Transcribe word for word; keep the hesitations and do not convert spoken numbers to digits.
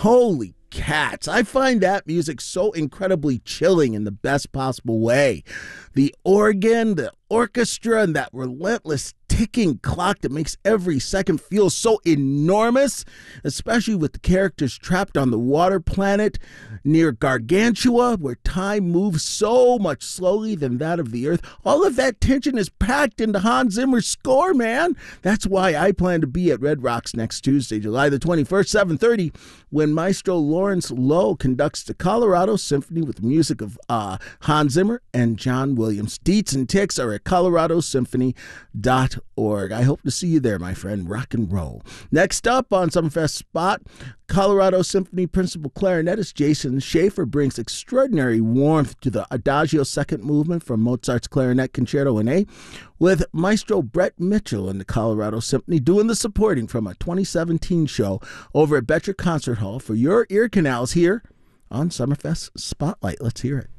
Holy cats. I find that music so incredibly chilling in the best possible way. The organ, the orchestra, and that relentless ticking clock that makes every second feel so enormous, especially with the characters trapped on the water planet near Gargantua, where time moves so much slowly than that of the Earth. All of that tension is packed into Hans Zimmer's score, man. That's why I plan to be at Red Rocks next Tuesday, July the twenty-first, seven thirty, when Maestro Lawrence Lowe conducts the Colorado Symphony with music of uh, Hans Zimmer and John Williams. Deets and ticks are at colorado symphony dot org. I hope to see you there, my friend. Rock and roll. Next up on Summerfest Spot, Colorado Symphony principal clarinetist Jason Schaefer brings extraordinary warmth to the Adagio second movement from Mozart's Clarinet Concerto in A, with Maestro Brett Mitchell and the Colorado Symphony doing the supporting from a twenty seventeen show over at Betcher Concert Hall for your ear canals here on Summerfest Spotlight. Let's hear it.